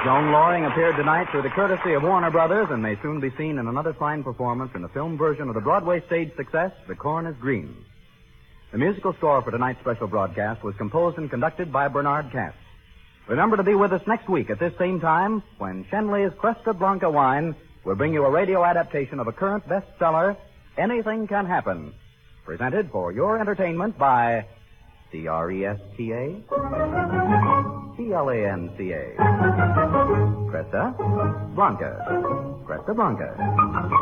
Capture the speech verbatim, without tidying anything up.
Joan Loring appeared tonight through the courtesy of Warner Brothers and may soon be seen in another fine performance in the film version of the Broadway stage success, The Corn is Green. The musical score for tonight's special broadcast was composed and conducted by Bernard Katz. Remember to be with us next week at this same time when Shenley's Cuesta Blanca wine will bring you a radio adaptation of a current bestseller, Anything Can Happen, presented for your entertainment by C R E S T A, C L A N C A. Cresta Blanca. Cresta Blanca.